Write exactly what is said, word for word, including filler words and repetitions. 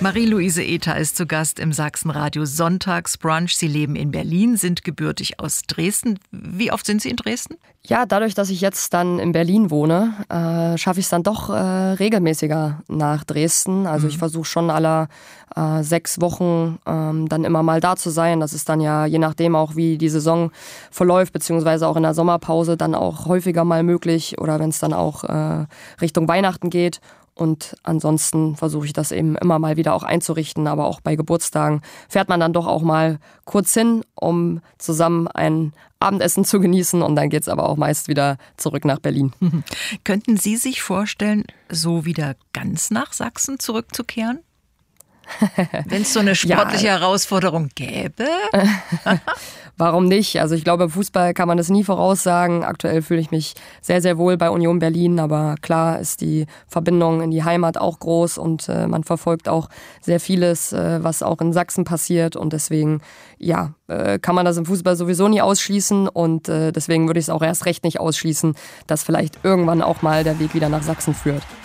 Marie-Louise Ether ist zu Gast im Sachsenradio Sonntagsbrunch. Sie leben in Berlin, sind gebürtig aus Dresden. Wie oft sind Sie in Dresden? Ja, dadurch, dass ich jetzt dann in Berlin wohne, äh, schaffe ich es dann doch äh, regelmäßiger nach Dresden. Also mhm. ich versuche schon alle äh, sechs Wochen ähm, dann immer mal da zu sein. Das ist dann ja je nachdem auch, wie die Saison verläuft, beziehungsweise auch in der Sommerpause dann auch häufiger mal möglich oder wenn es dann auch äh, Richtung Weihnachten geht. Und ansonsten versuche ich das eben immer mal wieder auch einzurichten, aber auch bei Geburtstagen fährt man dann doch auch mal kurz hin, um zusammen ein Abendessen zu genießen und dann geht's aber auch meist wieder zurück nach Berlin. Mhm. Könnten Sie sich vorstellen, so wieder ganz nach Sachsen zurückzukehren? Wenn es so eine sportliche ja. Herausforderung gäbe? Warum nicht? Also ich glaube, im Fußball kann man das nie voraussagen. Aktuell fühle ich mich sehr, sehr wohl bei Union Berlin. Aber klar ist die Verbindung in die Heimat auch groß und äh, man verfolgt auch sehr vieles, äh, was auch in Sachsen passiert. Und deswegen, ja, äh, kann man das im Fußball sowieso nie ausschließen. Und äh, deswegen würde ich es auch erst recht nicht ausschließen, dass vielleicht irgendwann auch mal der Weg wieder nach Sachsen führt.